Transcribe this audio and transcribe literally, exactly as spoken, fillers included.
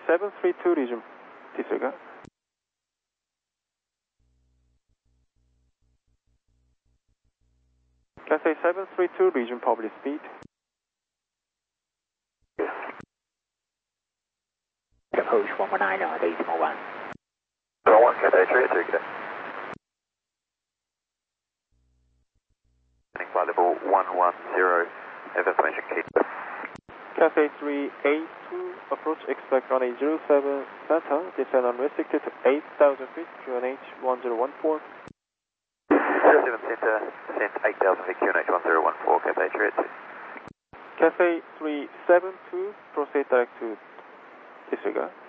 seven three two region, disregard. Cathay seven three two region, public speed. Approach one one nine, uh, decimal one. one one, Cathay three two, Cadet. Flight level one one zero, have information key. Cathay three eight two, approach expect runway zero seven, Delta, descend unrestricted to eight thousand feet, Q N H one zero one four. zero seven Center, descent eight thousand feet, Q N H one zero one four, Cathay three eight two. Cathay three seven two, proceed direct to disregard.